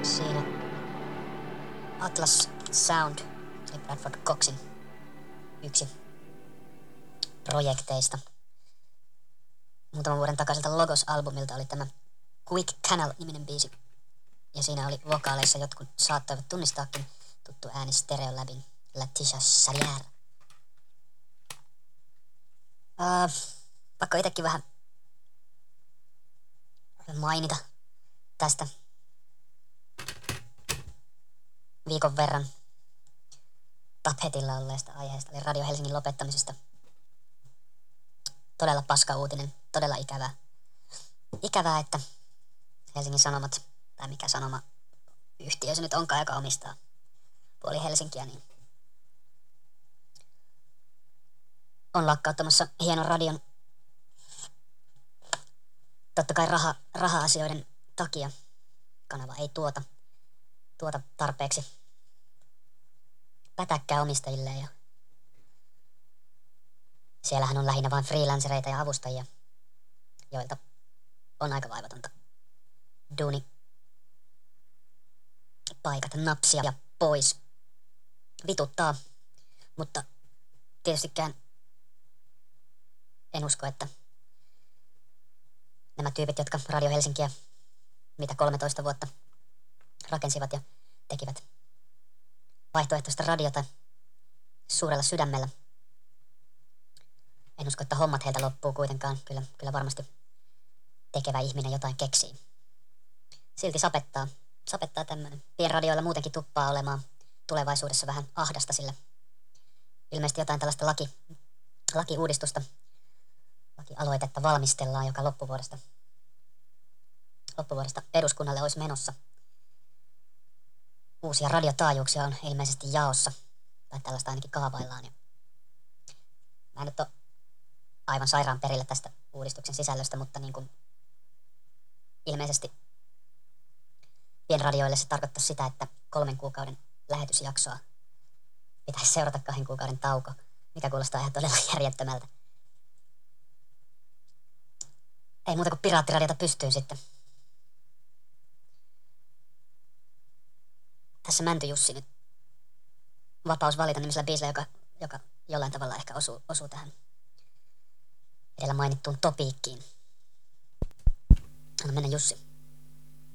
Siinä Atlas Sound, eli Bradford Coxin yksi projekteista. Muutaman vuoden takaiselta Logos-albumilta oli tämä Quick Canal-niminen biisi. Ja siinä oli vokaaleissa, jotkut saattoivat tunnistaakin tuttu ääni Stereolabin Latisha Salier. Pakko itsekin vähän mainita tästä viikon verran tapetilla olleesta aiheesta, eli Radio Helsingin lopettamisesta. Todella paska uutinen, todella ikävää. Ikävää, että Helsingin Sanomat, tai mikä sanoma yhtiö se nyt onkaan, joka omistaa puoli Helsinkiä, niin on lakkauttamassa hienon radion. Totta kai raha-asioiden takia kanava ei tuota tarpeeksi pätäkkää omistajille, ja siellähän on lähinnä vain freelancereita ja avustajia, joilta on aika vaivatonta duuni paikata napsia ja pois. Vituttaa, mutta tietystikään en usko, että nämä tyypit, jotka Radio Helsinkiä mitä 13 vuotta rakensivat ja tekivät vaihtoehtoista radiota suurella sydämellä. En usko, että hommat heiltä loppuu kuitenkaan. Kyllä varmasti tekevä ihminen jotain keksii. Silti sapettaa tämmöinen. Pienradioilla muutenkin tuppaa olemaan tulevaisuudessa vähän ahdasta, sillä ilmeisesti jotain tällaista lakiuudistusta, lakialoitetta valmistellaan, joka loppuvuodesta eduskunnalle olisi menossa. Uusia radiotaajuuksia on ilmeisesti jaossa, tai tällaista ainakin kaavaillaan. Mä en nyt ole aivan sairaan perillä tästä uudistuksen sisällöstä, mutta niin kuin ilmeisesti pienradioille se tarkoittaa sitä, että 3 kuukauden lähetysjaksoa pitäisi seurata 2 kuukauden tauko, mikä kuulostaa ihan todella järjettömältä. Ei muuta kuin piraattiradiota pystyyn sitten. Tässä Mänty Jussi nyt Vapaus valita -nimisellä biisillä, joka jollain tavalla ehkä osuu tähän edellä mainittuun topiikkiin. Anna mennä Jussi.